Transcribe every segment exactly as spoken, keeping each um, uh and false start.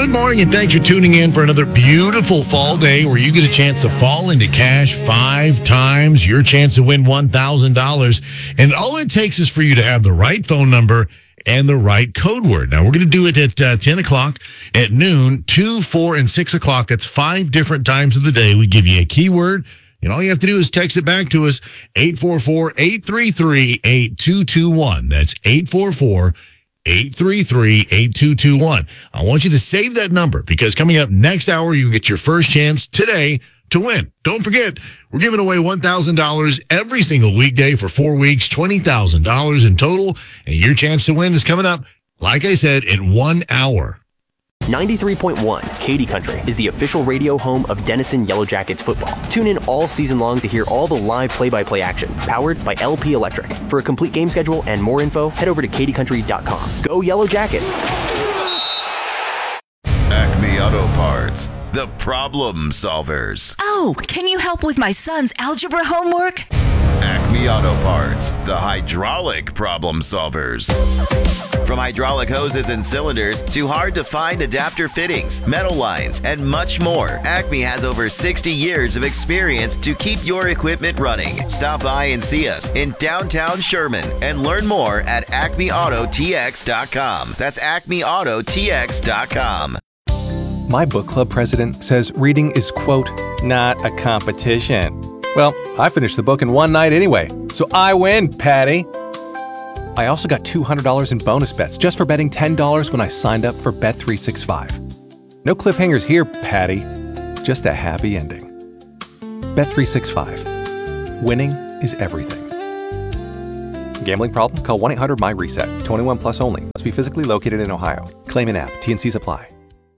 Good morning, and thanks for tuning in for another beautiful fall day where you get a chance to fall into cash five times, your chance to win one thousand dollars. And all it takes is for you to have the right phone number and the right code word. Now, we're going to do it at uh, ten o'clock, at noon, two, four, and six o'clock. That's five different times of the day. We give you a keyword, and all you have to do is text it back to us, eight four four, eight three three, eight two two one. That's eight four four, eight three three, eight two two one. I want you to save that number because coming up next hour, you get your first chance today to win. Don't forget, we're giving away one thousand dollars every single weekday for four weeks, twenty thousand dollars in total, and your chance to win is coming up, like I said, in one hour. ninety-three point one Katy Country is the official radio home of Denison Yellow Jackets football. Tune in all season long to hear all the live play-by-play action, powered by L P Electric. For a complete game schedule and more info, head over to katy country dot com. Go Yellow Jackets! Acme Auto Parts, the problem solvers. Oh, can you help with my son's algebra homework? Acme Auto Parts, the hydraulic problem solvers. From hydraulic hoses and cylinders to hard-to-find adapter fittings, metal lines, and much more, Acme has over sixty years of experience to keep your equipment running. Stop by and see us in downtown Sherman and learn more at acme auto t x dot com. That's acme auto t x dot com. My book club president says reading is, quote, not a competition. Well, I finished the book in one night anyway, so I win, Patty. I also got two hundred dollars in bonus bets just for betting ten dollars when I signed up for Bet three sixty-five. No cliffhangers here, Patty. Just a happy ending. Bet three sixty-five. Winning is everything. Gambling problem? Call one eight hundred my reset. twenty-one plus only. Must be physically located in Ohio. Claim in app. T N Cs apply.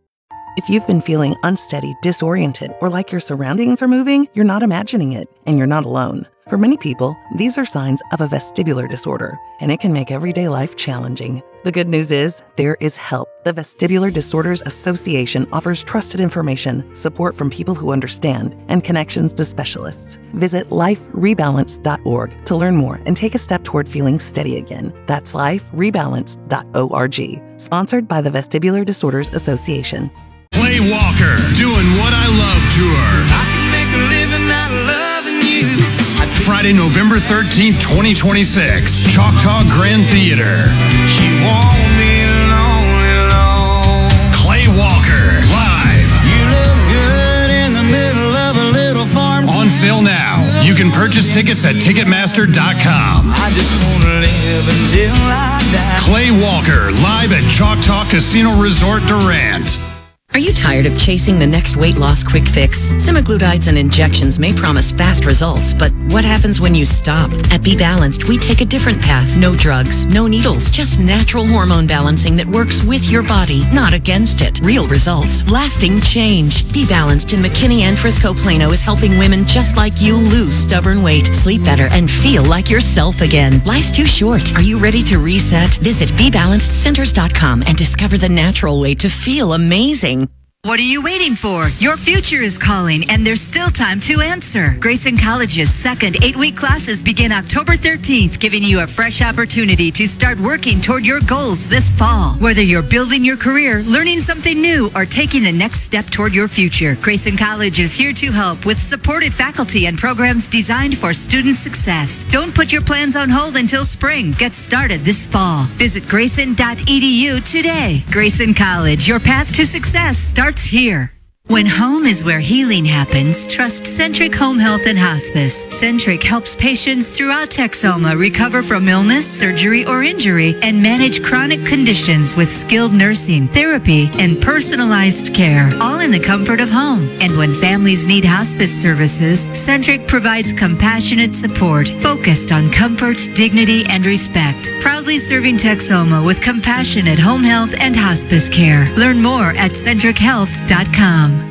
If you've been feeling unsteady, disoriented, or like your surroundings are moving, you're not imagining it, and you're not alone. For many people, these are signs of a vestibular disorder, and it can make everyday life challenging. The good news is, there is help. The Vestibular Disorders Association offers trusted information, support from people who understand, and connections to specialists. Visit life rebalance dot org to learn more and take a step toward feeling steady again. That's life rebalance dot org. Sponsored by the Vestibular Disorders Association. Clay Walker, doing What I Love tour. I can make a living out of loving you. Friday, November thirteenth, twenty twenty-six, Choctaw Grand Theater. She won't be lonely long. Clay Walker, live. You look good in the middle of a little farm. On sale now. You can purchase tickets at ticketmaster dot com. I just want to live until I die. Clay Walker, live at Choctaw Casino Resort Durant. Are you tired of chasing the next weight loss quick fix? Semaglutides and injections may promise fast results, but what happens when you stop? At Be Balanced, we take a different path. No drugs, no needles, just natural hormone balancing that works with your body, not against it. Real results, lasting change. Be Balanced in McKinney and Frisco Plano is helping women just like you lose stubborn weight, sleep better, and feel like yourself again. Life's too short. Are you ready to reset? Visit be balanced centers dot com and discover the natural way to feel amazing. What are you waiting for? Your future is calling, and there's still time to answer. Grayson College's second eight-week classes begin October thirteenth, giving you a fresh opportunity to start working toward your goals this fall. Whether you're building your career, learning something new, or taking the next step toward your future, Grayson College is here to help with supported faculty and programs designed for student success. Don't put your plans on hold until spring. Get started this fall. Visit grayson dot e d u today. Grayson College, your path to success starts here. When home is where healing happens, trust Centric Home Health and Hospice. Centric helps patients throughout Texoma recover from illness, surgery, or injury and manage chronic conditions with skilled nursing, therapy, and personalized care, all in the comfort of home. And when families need hospice services, Centric provides compassionate support focused on comfort, dignity, and respect. Proudly serving Texoma with compassionate home health and hospice care. Learn more at centric health dot com.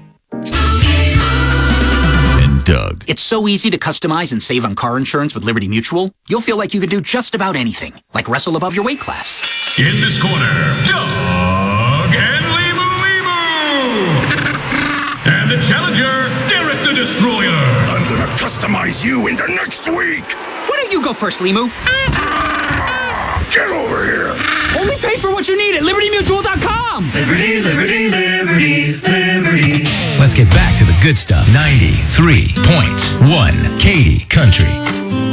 And Doug. It's so easy to customize and save on car insurance with Liberty Mutual. You'll feel like you could do just about anything, like wrestle above your weight class. In this corner, Doug and Limu Limu. And the challenger, Derek the Destroyer. I'm gonna customize you into next week. Why don't you go first, Limu? Get over here. Only pay for what you need at liberty mutual dot com. Liberty, liberty, liberty, liberty. Let's get back to the good stuff. ninety-three point one Katy Country.